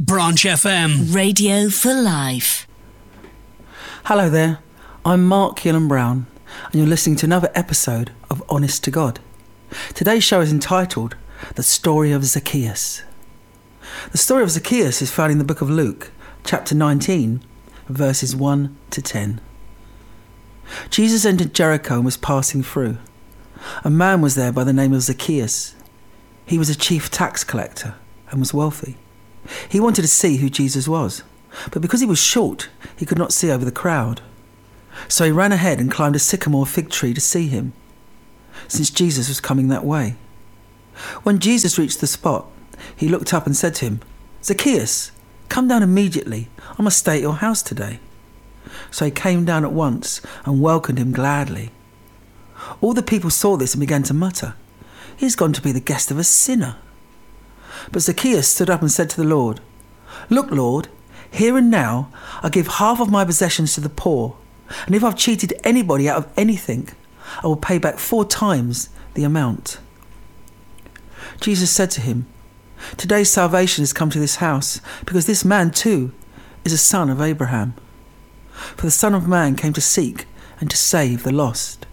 Branch FM. Radio for Life. Hello there, I'm Mark Keelan Brown, and you're listening to another episode of Honest to God. Today's show is entitled The Story of Zacchaeus. The story of Zacchaeus is found in the book of Luke, chapter 19, verses 1 to 10. Jesus entered Jericho and was passing through. A man was there by the name of Zacchaeus. He was a chief tax collector and was wealthy. He wanted to see who Jesus was, but because he was short, he could not see over the crowd. So he ran ahead and climbed a sycamore fig tree to see him, since Jesus was coming that way. When Jesus reached the spot, he looked up and said to him, "Zacchaeus, come down immediately. I must stay at your house today." So he came down at once and welcomed him gladly. All the people saw this and began to mutter, "He's gone to be the guest of a sinner." But Zacchaeus stood up and said to the Lord, "Look, Lord, here and now I give half of my possessions to the poor, and if I've cheated anybody out of anything, I will pay back 4 times the amount." Jesus said to him, "Today's salvation has come to this house, because this man too is a son of Abraham. For the Son of Man came to seek and to save the lost."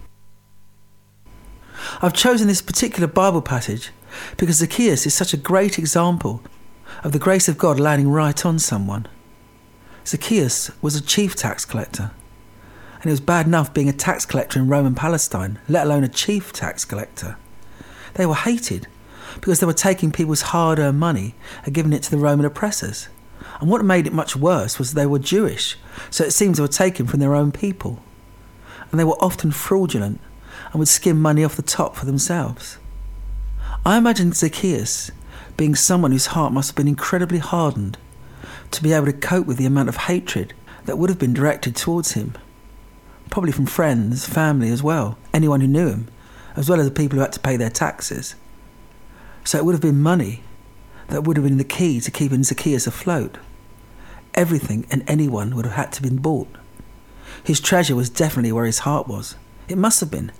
I've chosen this particular Bible passage because Zacchaeus is such a great example of the grace of God landing right on someone. Zacchaeus was a chief tax collector, and it was bad enough being a tax collector in Roman Palestine, let alone a chief tax collector. They were hated because they were taking people's hard-earned money and giving it to the Roman oppressors. And what made it much worse was they were Jewish, so it seems they were taken from their own people. And they were often fraudulent and would skim money off the top for themselves. I imagine Zacchaeus being someone whose heart must have been incredibly hardened to be able to cope with the amount of hatred that would have been directed towards him. Probably from friends, family as well, anyone who knew him, as well as the people who had to pay their taxes. So it would have been money that would have been the key to keeping Zacchaeus afloat. Everything and anyone would have had to have been bought. His treasure was definitely where his heart was. It must have been.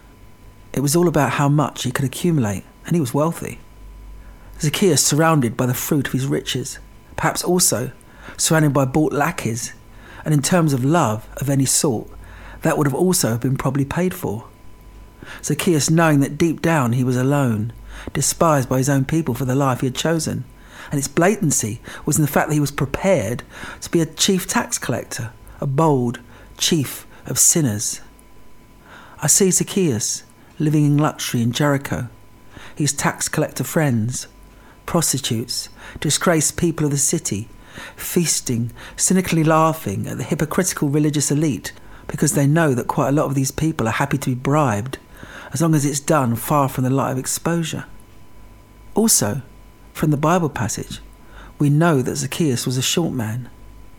It was all about how much he could accumulate, and he was wealthy. Zacchaeus surrounded by the fruit of his riches, perhaps also surrounded by bought lackeys, and in terms of love of any sort, that would have also been probably paid for. Zacchaeus knowing that deep down he was alone, despised by his own people for the life he had chosen, and its blatancy was in the fact that he was prepared to be a chief tax collector, a bold chief of sinners. I see Zacchaeus living in luxury in Jericho, his tax collector friends, prostitutes, disgraced people of the city, feasting, cynically laughing at the hypocritical religious elite because they know that quite a lot of these people are happy to be bribed as long as it's done far from the light of exposure. Also, from the Bible passage, we know that Zacchaeus was a short man.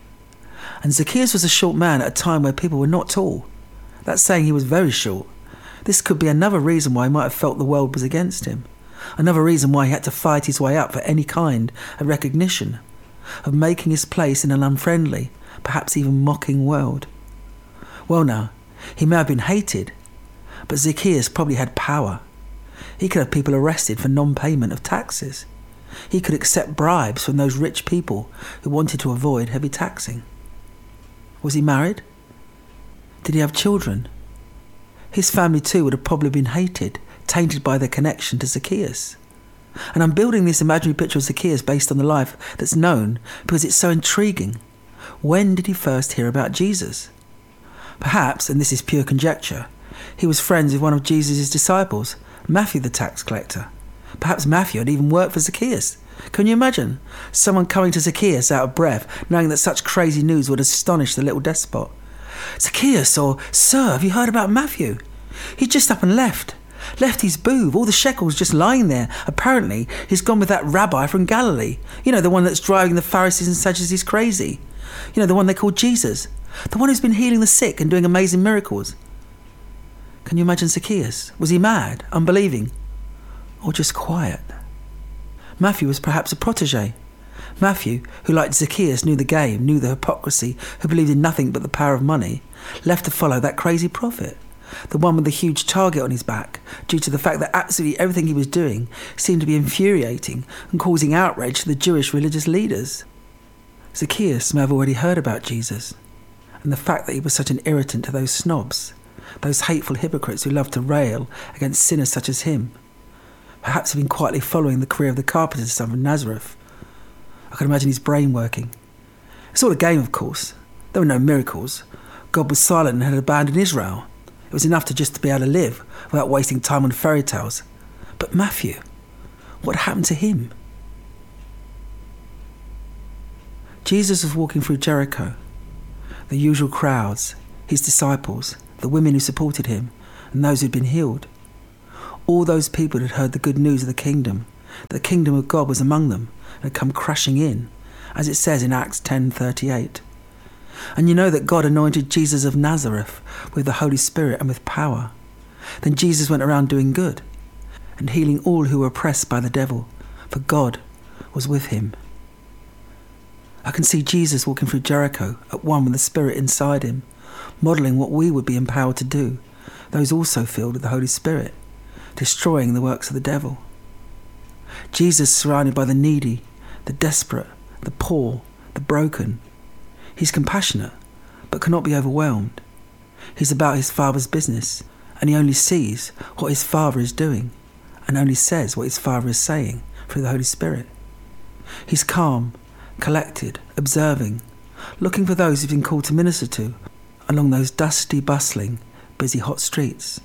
And Zacchaeus was a short man at a time where people were not tall. That's saying he was very short. This could be another reason why he might have felt the world was against him. Another reason why he had to fight his way up for any kind of recognition, of making his place in an unfriendly, perhaps even mocking world. Well now, he may have been hated, but Zacchaeus probably had power. He could have people arrested for non-payment of taxes. He could accept bribes from those rich people who wanted to avoid heavy taxing. Was he married? Did he have children? His family too would have probably been hated, tainted by their connection to Zacchaeus. And I'm building this imaginary picture of Zacchaeus based on the life that's known because it's so intriguing. When did he first hear about Jesus? Perhaps, and this is pure conjecture, he was friends with one of Jesus' disciples, Matthew the tax collector. Perhaps Matthew had even worked for Zacchaeus. Can you imagine someone coming to Zacchaeus out of breath, knowing that such crazy news would astonish the little despot? "Zacchaeus," or "Sir, have you heard about Matthew? He's just up and left his booth, all the shekels just lying there. Apparently, he's gone with that rabbi from Galilee. You know, the one that's driving the Pharisees and Sadducees crazy. You know, the one they call Jesus. The one who's been healing the sick and doing amazing miracles." Can you imagine Zacchaeus? Was he mad, unbelieving, or just quiet? Matthew was perhaps a protege. Matthew, who like Zacchaeus knew the game, knew the hypocrisy, who believed in nothing but the power of money, left to follow that crazy prophet, the one with the huge target on his back, due to the fact that absolutely everything he was doing seemed to be infuriating and causing outrage to the Jewish religious leaders. Zacchaeus may have already heard about Jesus and the fact that he was such an irritant to those snobs, those hateful hypocrites who loved to rail against sinners such as him. Perhaps he'd been quietly following the career of the carpenter's son from Nazareth. I can imagine his brain working. It's all a game, of course. There were no miracles. God was silent and had abandoned Israel. It was enough to just be able to live without wasting time on fairy tales. But Matthew, what happened to him? Jesus was walking through Jericho. The usual crowds, his disciples, the women who supported him, and those who'd been healed. All those people had heard the good news of the kingdom of God was among them, and had come crashing in, as it says in Acts 10:38. And you know that God anointed Jesus of Nazareth with the Holy Spirit and with power. Then Jesus went around doing good, and healing all who were oppressed by the devil, for God was with him. I can see Jesus walking through Jericho at one with the Spirit inside him, modelling what we would be empowered to do, those also filled with the Holy Spirit, destroying the works of the devil. Jesus surrounded by the needy, the desperate, the poor, the broken. He's compassionate, but cannot be overwhelmed. He's about his Father's business, and he only sees what his Father is doing, and only says what his Father is saying through the Holy Spirit. He's calm, collected, observing, looking for those he's been called to minister to along those dusty, bustling, busy, hot streets.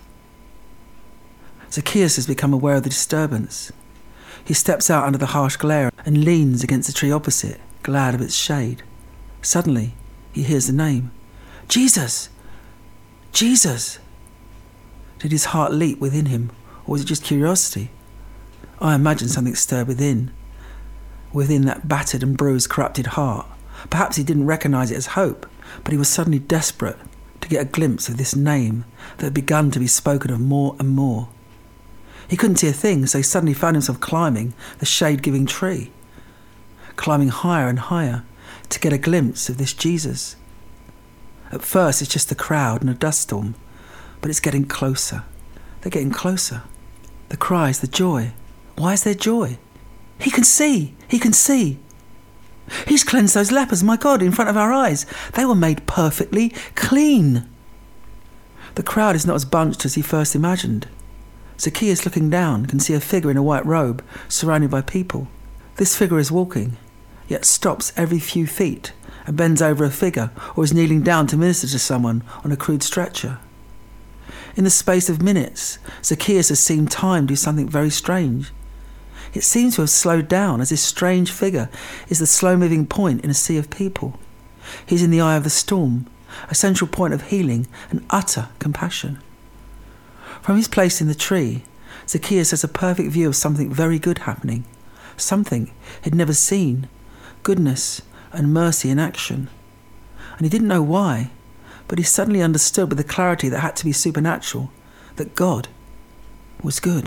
Zacchaeus has become aware of the disturbance. He steps out under the harsh glare and leans against the tree opposite, glad of its shade. Suddenly, he hears the name. Jesus! Jesus! Did his heart leap within him, or was it just curiosity? I imagine something stirred within that battered and bruised, corrupted heart. Perhaps he didn't recognise it as hope, but he was suddenly desperate to get a glimpse of this name that had begun to be spoken of more and more. He couldn't see a thing, so he suddenly found himself climbing the shade-giving tree, climbing higher and higher to get a glimpse of this Jesus. At first it's just a crowd and a dust storm, but it's getting closer. They're getting closer. The cries, the joy. Why is there joy? He can see! He can see! He's cleansed those lepers, my God, in front of our eyes. They were made perfectly clean. The crowd is not as bunched as he first imagined. Zacchaeus, looking down, can see a figure in a white robe surrounded by people. This figure is walking, yet stops every few feet and bends over a figure or is kneeling down to minister to someone on a crude stretcher. In the space of minutes, Zacchaeus has seen time do something very strange. It seems to have slowed down, as this strange figure is the slow-moving point in a sea of people. He's in the eye of the storm, a central point of healing and utter compassion. From his place in the tree, Zacchaeus has a perfect view of something very good happening, something he'd never seen, goodness and mercy in action. And he didn't know why, but he suddenly understood with a clarity that had to be supernatural, that God was good.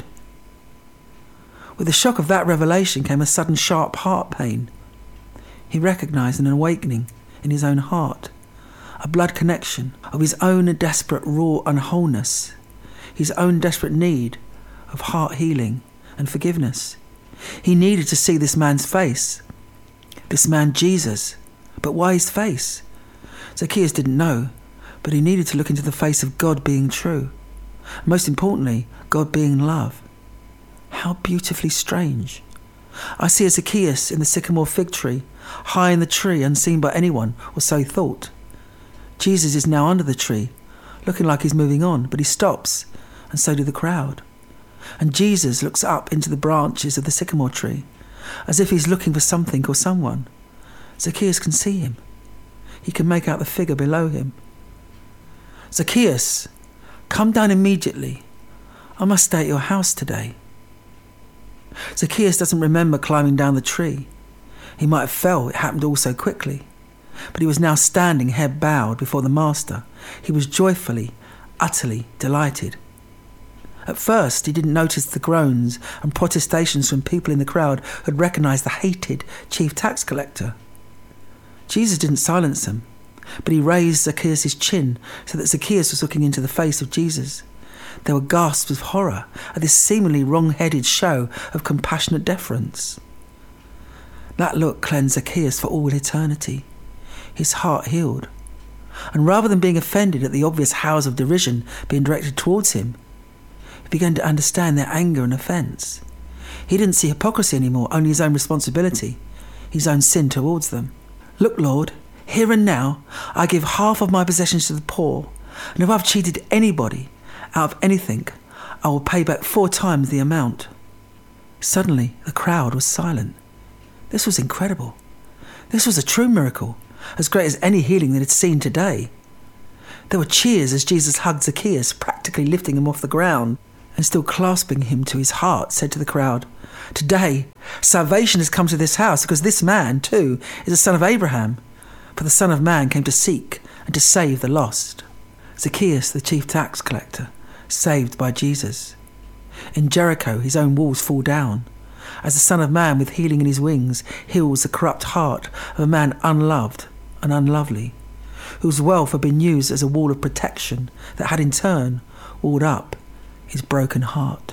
With the shock of that revelation came a sudden sharp heart pain. He recognised an awakening in his own heart, a blood connection of his own desperate raw unwholeness, his own desperate need of heart healing and forgiveness. He needed to see this man's face, this man Jesus. But why his face? Zacchaeus didn't know, but he needed to look into the face of God being true. Most importantly, God being love. How beautifully strange. I see a Zacchaeus in the sycamore fig tree, high in the tree, unseen by anyone, or so he thought. Jesus is now under the tree, looking like he's moving on, but he stops, and so do the crowd. And Jesus looks up into the branches of the sycamore tree, as if he's looking for something or someone. Zacchaeus can see him. He can make out the figure below him. Zacchaeus, come down immediately. I must stay at your house today. Zacchaeus doesn't remember climbing down the tree. He might have fell, it happened all so quickly. But he was now standing head bowed before the Master. He was joyfully, utterly delighted. At first he didn't notice the groans and protestations from people in the crowd who had recognised the hated chief tax collector. Jesus didn't silence them, but he raised Zacchaeus' chin so that Zacchaeus was looking into the face of Jesus. There were gasps of horror at this seemingly wrong-headed show of compassionate deference. That look cleansed Zacchaeus for all eternity. His heart healed. And rather than being offended at the obvious howls of derision being directed towards him, he began to understand their anger and offence. He didn't see hypocrisy anymore, only his own responsibility, his own sin towards them. Look, Lord, here and now I give half of my possessions to the poor, and if I've cheated anybody out of anything, I will pay back 4 times the amount. Suddenly, the crowd was silent. This was incredible. This was a true miracle, as great as any healing that had seen today. There were cheers as Jesus hugged Zacchaeus, practically lifting him off the ground, and still clasping him to his heart, said to the crowd, "Today, salvation has come to this house, because this man, too, is a son of Abraham. For the Son of Man came to seek and to save the lost." Zacchaeus, the chief tax collector, saved by Jesus. In Jericho, his own walls fall down, as the Son of Man, with healing in his wings, heals the corrupt heart of a man unloved and unlovely, whose wealth had been used as a wall of protection that had in turn walled up his broken heart.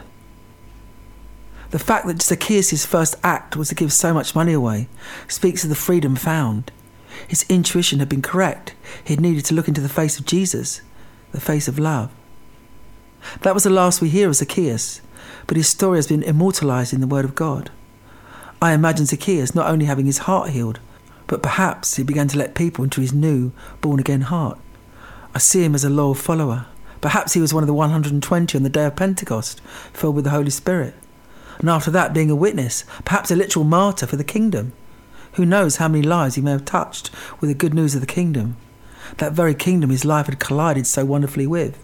The fact that Zacchaeus' first act was to give so much money away speaks of the freedom found. His intuition had been correct. He had needed to look into the face of Jesus, the face of love. That was the last we hear of Zacchaeus, but his story has been immortalised in the Word of God. I imagine Zacchaeus not only having his heart healed, but perhaps he began to let people into his new, born-again heart. I see him as a loyal follower. Perhaps he was one of the 120 on the day of Pentecost, filled with the Holy Spirit. And after that, being a witness, perhaps a literal martyr for the kingdom. Who knows how many lives he may have touched with the good news of the kingdom, that very kingdom his life had collided so wonderfully with.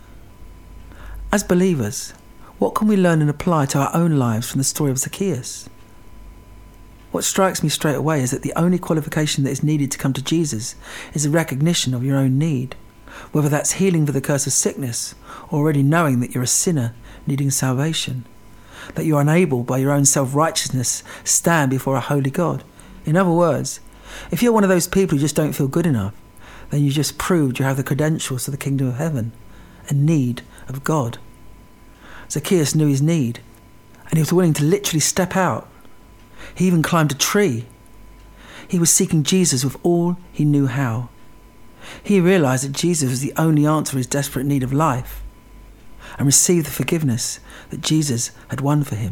As believers, what can we learn and apply to our own lives from the story of Zacchaeus? What strikes me straight away is that the only qualification that is needed to come to Jesus is a recognition of your own need, whether that's healing for the curse of sickness or already knowing that you're a sinner needing salvation, that you're unable by your own self-righteousness stand before a holy God. In other words, if you're one of those people who just don't feel good enough, then you just proved you have the credentials to the kingdom of heaven, a need of God. Zacchaeus knew his need, and he was willing to literally step out. He even climbed a tree. He was seeking Jesus with all he knew how. He realised that Jesus was the only answer for his desperate need of life, and received the forgiveness that Jesus had won for him.